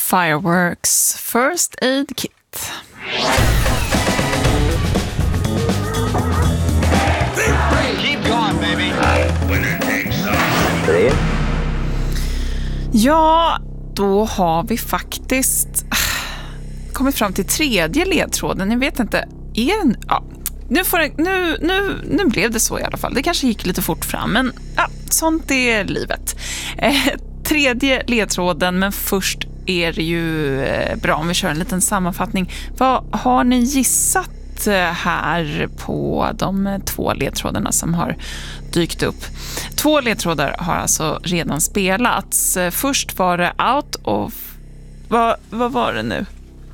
Fireworks First Aid Kit. Keep going, baby. Ja, då har vi faktiskt kommit fram till tredje ledtråden. Jag vet inte, är den... Ja, nu blev det så i alla fall. Det kanske gick lite fort fram, men ja, sånt är livet. Tredje ledtråden, men först är det ju bra om vi kör en liten sammanfattning. Vad har ni gissat här på de 2 ledtrådarna som har dykt upp? 2 ledtrådar har alltså redan spelats. Först var det out of... Vad var det nu?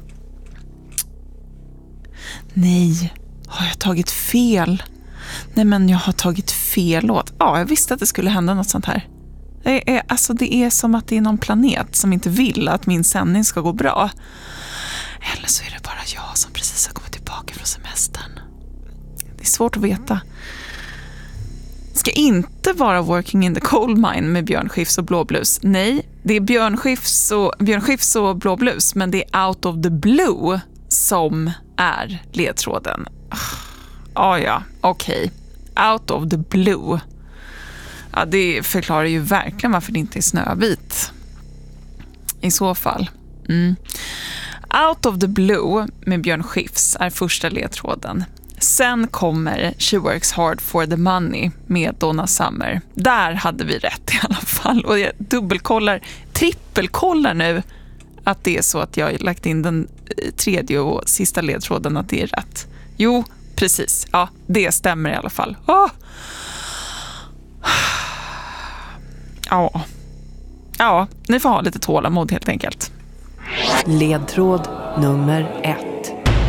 Nej, har jag tagit fel? Nej, men jag har tagit fel låt. Ja, jag visste att det skulle hända något sånt här. Det är som att det är någon planet som inte vill att min sändning ska gå bra. Eller så är det bara jag som precis har kommit tillbaka från semestern. Det är svårt att veta. Det ska inte vara Working in the Coal Mine med Björn Skifs och Blå Blues. Nej, det är Björn Skifs och Blå Blues, men det är Out of the Blue som är ledtråden. Ja, okej. Out of the Blue. Ja, det förklarar ju verkligen varför det inte är Snövit. I så fall. Out of the Blue med Björn Skifs är första ledtråden. Sen kommer She Works Hard for the Money med Donna Summer. Där hade vi rätt i alla fall. Och jag trippelkollar nu att det är så att jag har lagt in den tredje och sista ledtråden att det är rätt. Jo, precis. Ja, det stämmer i alla fall. Ja, ni får ha lite tålamod helt enkelt. Ledtråd nummer 1.